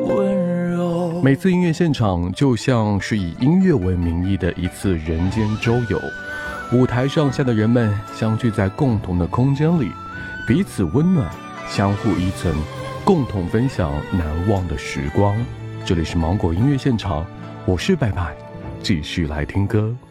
温柔。 每次音乐现场就像是以音乐为名义的一次人间周游，舞台上下的人们相聚在共同的空间里，彼此温暖，相互依存，共同分享难忘的时光。这里是芒果音乐现场，我是白白，继续来听歌。